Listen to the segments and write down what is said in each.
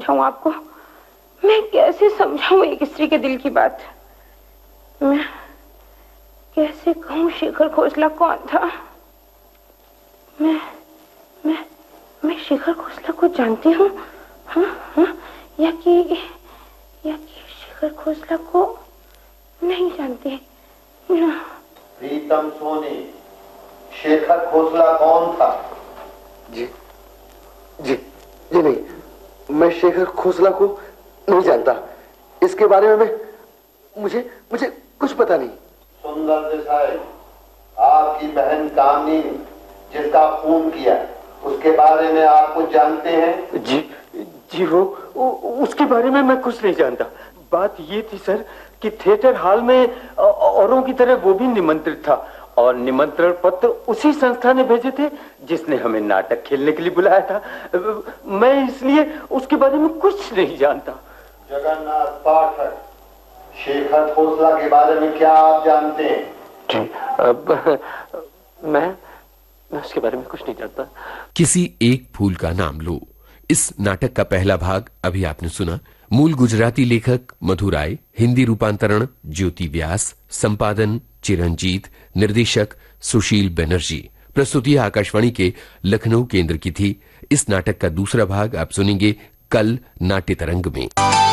समझाऊं आपको, मैं कैसे समझाऊं एक स्त्री के दिल की बात। मैं कैसे कहूं शेखर खोसला कौन था। मैं शेखर खोसला को जानती हूँ, हाँ, या कि शेखर खोसला को नहीं जानती। प्रीतम सोनी, शेखर खोसला कौन था? जी नहीं, मैं शेखर खोसला को नहीं जानता। इसके बारे में मुझे कुछ पता नहीं। सुंदर देसाई, आपकी बहन कामनी जिसका खून किया, उसके बारे में आप कुछ जानते हैं? जी वो उसके बारे में मैं कुछ नहीं जानता। बात ये थी सर कि थिएटर हॉल में औरों की तरह वो भी निमंत्रित था और निमंत्रण पत्र उसी संस्था ने भेजे थे जिसने हमें नाटक खेलने के लिए बुलाया था। मैं इसलिए उसके बारे में कुछ नहीं जानता। जगन्नाथ पाठक, शेखर खोसला के बारे में क्या आप जानते हैं? मैं उसके बारे में कुछ नहीं जानता। किसी एक फूल का नाम लो, इस नाटक का पहला भाग अभी आपने सुना। मूल गुजराती लेखक मधु राय, हिंदी रूपांतरण ज्योति व्यास, संपादन चिरंजीत, निर्देशक सुशील बनर्जी। प्रस्तुति आकाशवाणी के लखनऊ केंद्र की थी। इस नाटक का दूसरा भाग आप सुनेंगे कल नाट्य तरंग में।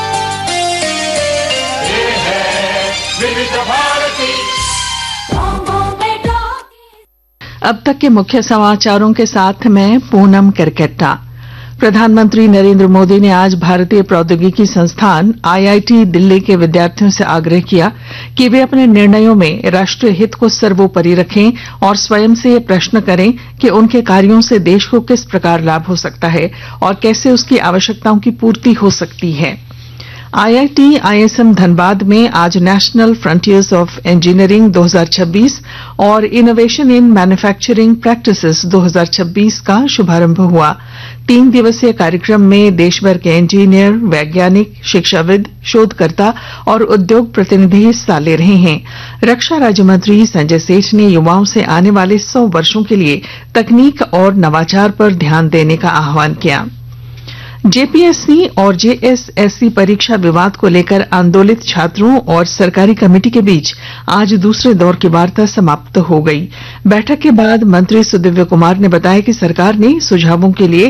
अब तक के मुख्य समाचारों के साथ मैं पूनम करकेट्टा। प्रधानमंत्री नरेंद्र मोदी ने आज भारतीय प्रौद्योगिकी संस्थान आईआईटी दिल्ली के विद्यार्थियों से आग्रह किया कि वे अपने निर्णयों में राष्ट्रीय हित को सर्वोपरि रखें और स्वयं से ये प्रश्न करें कि उनके कार्यों से देश को किस प्रकार लाभ हो सकता है और कैसे उसकी आवश्यकताओं की पूर्ति हो सकती है। आईआईटी आईएसएम धनबाद में आज नेशनल फ्रंटियर्स ऑफ इंजीनियरिंग 2026 और इनोवेशन इन मैन्युफैक्चरिंग प्रैक्टिसेस 2026 का शुभारंभ हुआ। 3 दिवसीय कार्यक्रम में देश भर के इंजीनियर, वैज्ञानिक, शिक्षाविद, शोधकर्ता और उद्योग प्रतिनिधि हिस्सा ले रहे हैं। रक्षा राज्य मंत्री संजय सेठ ने युवाओं से आने वाले 100 वर्षों के लिए तकनीक और नवाचार पर ध्यान देने का आह्वान किया। जेपीएससी और जेएसएससी परीक्षा विवाद को लेकर आंदोलित छात्रों और सरकारी कमेटी के बीच आज दूसरे दौर की वार्ता समाप्त हो गई। बैठक के बाद मंत्री सुदिव्य कुमार ने बताया कि सरकार ने सुझावों के लिए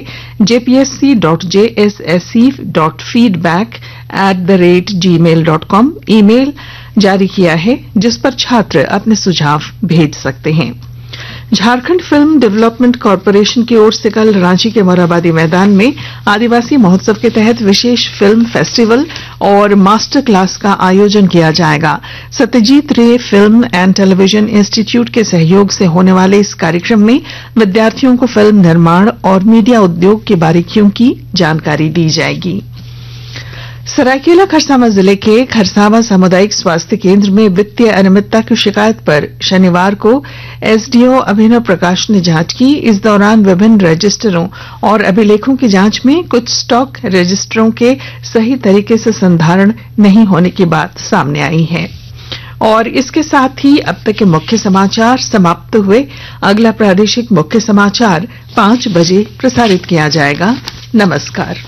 jpsc.jssc.feedback@gmail.com ईमेल जारी किया है, जिस पर छात्र अपने सुझाव भेज सकते हैं। झारखंड फिल्म डेवलपमेंट कॉरपोरेशन की ओर से कल रांची के मोरहाबादी मैदान में आदिवासी महोत्सव के तहत विशेष फिल्म फेस्टिवल और मास्टर क्लास का आयोजन किया जाएगा। सत्यजीत रे फिल्म एंड टेलीविजन इंस्टीट्यूट के सहयोग से होने वाले इस कार्यक्रम में विद्यार्थियों को फिल्म निर्माण और मीडिया उद्योग की बारीकियों की जानकारी दी जाएगी। सरायकेला खरसावां जिले के खरसावां सामुदायिक स्वास्थ्य केंद्र में वित्तीय अनियमितता की शिकायत पर शनिवार को एसडीओ अभिनव प्रकाश ने जांच की। इस दौरान विभिन्न रजिस्टरों और अभिलेखों की जांच में कुछ स्टॉक रजिस्टरों के सही तरीके से संधारण नहीं होने की बात सामने आई है। और इसके साथ ही अब तक के मुख्य समाचार समाप्त हुए। अगला प्रादेशिक मुख्य समाचार 5 बजे प्रसारित किया जाएगा। नमस्कार।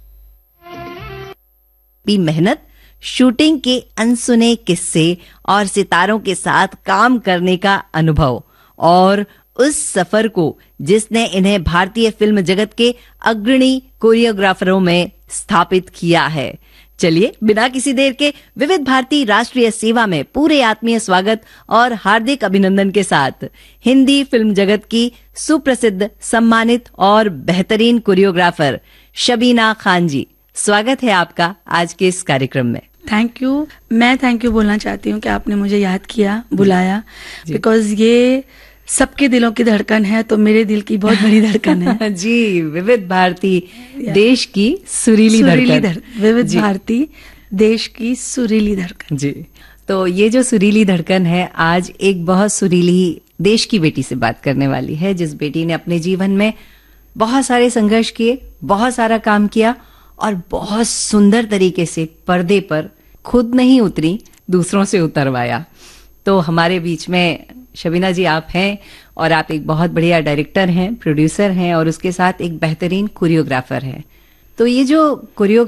मेहनत, शूटिंग के अनसुने किस्से और सितारों के साथ काम करने का अनुभव और उस सफर को जिसने इन्हें भारतीय फिल्म जगत के अग्रणी कोरियोग्राफरों में स्थापित किया है। चलिए बिना किसी देर के विविध भारती राष्ट्रीय सेवा में पूरे आत्मीय स्वागत और हार्दिक अभिनंदन के साथ हिंदी फिल्म जगत की सुप्रसिद्ध, सम्मानित और बेहतरीन कोरियोग्राफर शबीना खान जी, स्वागत है आपका आज के इस कार्यक्रम में। Thank you. मैं थैंक यू बोलना चाहती हूँ कि आपने मुझे याद किया, बुलाया, बिकॉज ये सबके दिलों की धड़कन है, तो मेरे दिल की बहुत बड़ी धड़कन है। जी, विविध भारती देश की सुरीली धड़कन। विविध भारती देश की सुरीली धड़कन। जी, तो ये जो सुरीली धड़कन है आज एक बहुत सुरीली देश की बेटी से बात करने वाली है, जिस बेटी ने अपने जीवन में बहुत सारे संघर्ष किए, बहुत सारा काम किया और बहुत सुंदर तरीके से पर्दे पर खुद नहीं उतरी, दूसरों से उतरवाया। तो हमारे बीच में शबीना जी आप हैं और आप एक बहुत बढ़िया डायरेक्टर हैं, प्रोड्यूसर हैं और उसके साथ एक बेहतरीन कोरियोग्राफर हैं। तो ये जो